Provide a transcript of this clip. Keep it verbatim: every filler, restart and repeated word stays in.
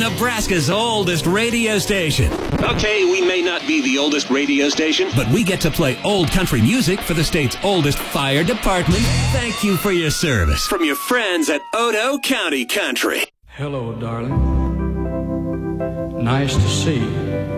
Nebraska's oldest radio station. Okay, we may not be the oldest radio station, but we get to play old country music for the state's oldest fire department. Thank you for your service. From your friends at Odo County Country. Hello, darling. Nice to see you.